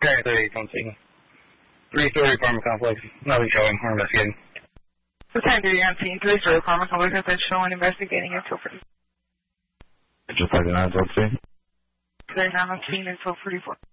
Currently on scene. 3-story apartment complex. Nothing showing. We're investigating. The 10-3 on scene, 3-story apartment complex has been shown investigating until 40. Just like the 912 scene? 39 on scene until 44.